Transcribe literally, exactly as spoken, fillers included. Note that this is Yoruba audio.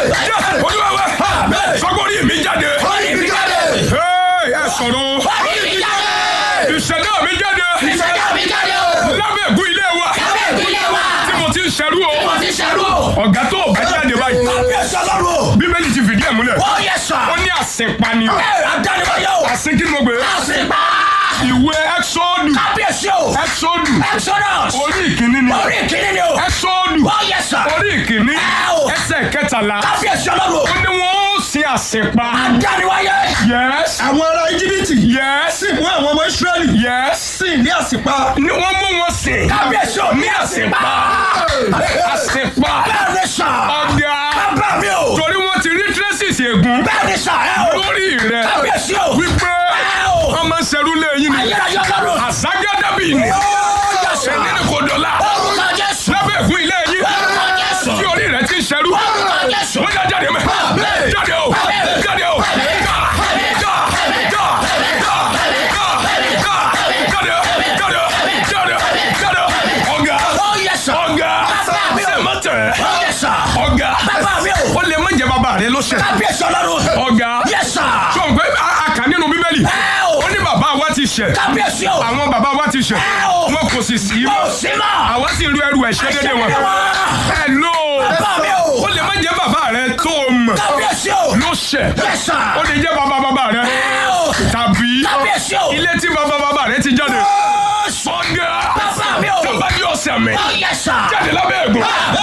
Jésù Olúwa wa. Sọ́kò orí mi jáde. Orí mi jáde. Ẹ sọ̀rọ̀. Orí mi jáde. Ìṣẹ̀dá mi jáde. Ìṣẹ̀dá mi jáde. Lábẹ́ ègún ilé wa. Lábẹ́ ègún ilé wa. Tí mo ti ń ṣerú o. Mo ti ṣerú o. Ọ̀gá tó bá jáde báyìí. Kábíyèsí Ọlọ́run. Bíbélì ti fìdí ẹ̀ múlẹ̀. Ó yẹ sà. Ó ní àsìnpani. Ẹ àdániwáyé o. Àsìn kí ni mo gbé? Àsìnpa. Ìwé Ẹ́xọ́dù. Kábíyèsí o. Ẹ́xọ́dù. Exodus. Orí ìkíní ni. Orí ìkíní ni o. Ẹ́xọ́dù. Ó yẹ sà. Orí ìkíní. Ẹ o. Ẹsẹ̀ kẹtàlá. Kábíyèsí Ọlọ́run. Ó ní wọ́n ó sin àsìnpa. Àdániwáyé. Yes. àwọn ará íjíbítì Yes. sì mú àwọn ọmọ ísírẹ́lì Yes. sì ní àsìpa. Ni wọ́n mú wọn sìn. Kábíyèsí o. Ní àsìnpa. Àsìnpa. Bẹ́ẹ̀ ni sà. Ọ̀gá. Bàbá mi o. Torí wọ́n ti rí traces ègún Bẹ́ẹ̀ ni sà. Ẹ o. lórí rẹ̀. Kábíyèsí o. Wípé Ẹ o. wọ́n máa ń ṣerú lẹ́yìn ni. Ayérayé Ọlọ́run. Àságádàbí ni. Ó yẹ sà. Ẹni ni kò dọ̀la. Orúkọ Jésù. Lábẹ́ ègún ilé yín. Orúkọ Jésù. Tí orí rẹ̀ ti ń ṣerú. Orúkọ Jésù. Wọ́n yá jáde mẹ́. Jáde o. Jáde o. Ká. Ká. Ká. Ká. Ká. Ká. Jáde o. Jáde o. Jáde o. Jáde o. Ọ̀gá. Ó yẹ sà. Ọ̀gá. Bàbá mi o. Ṣé má tẹ̀? Ó yẹ sà. Ọ̀gá. Bàbá mi o. Ó lè má jẹ́ bàbá rẹ̀ ló ṣẹ̀. Kábíyèsí Ọlọ́run. Ọ̀gá. Yẹ sà. Sọ pé a kà nínú Bíbélì. Ẹ o. Ó ní bàbá wa ti ṣẹ̀. Kábíyèsí o. Àwọn bàbá wa ti ṣẹ̀. Ẹ o. Wọn kò sì sí mọ́. Ó sí mọ́. Àwọn sì ru ẹrù ẹ̀ṣẹ̀ dédé wọn. Ẹ lò ó. Bàbá mi o. Ó lè má jẹ́ bàbá rẹ tó o mọ̀ Kábíyèsí o. ló ṣẹ̀. Yẹ sà. Ó lè jẹ́ bàbá bàbá rẹ. Ẹ o. Tàbí Kábíyèsí o. ilé tí bàbá bàbá rẹ ti jáde. Ó sọ. Ọ̀gá. Bàbá mi o. Tó bá ní ọ̀sẹ̀ mi. Ó yẹ sà. Jáde lábẹ́ ègún.